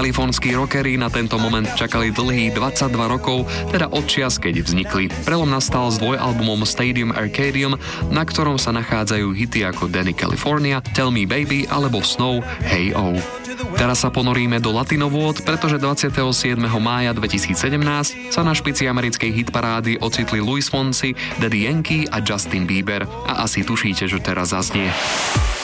Kalifornskí rockeri na tento moment čakali dlhých 22 rokov, teda od čias, keď vznikli. Prelom nastal s dvojalbumom Stadium Arcadium, na ktorom sa nachádzajú hity ako Danny California, Tell Me Baby alebo Snow, Hey Oh. Teraz sa ponoríme do latinovôd, pretože 27. mája 2017 sa na špici americkej hitparády ocitli Luis Fonsi, Daddy Yankee a Justin Bieber. A asi tušíte, že teraz zaznie.